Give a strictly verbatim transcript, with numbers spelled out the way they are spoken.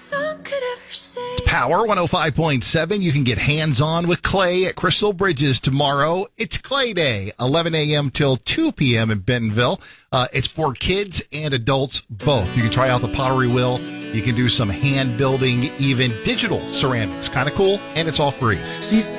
song could ever say. Power one oh five point seven. You can get hands-on with clay at Crystal Bridges tomorrow. It's Clay Day, eleven a.m. till two p.m. in Bentonville. Uh, it's for kids and adults both. You can try out the pottery wheel. You can do some hand building, even digital ceramics. Kind of cool, and it's all free. She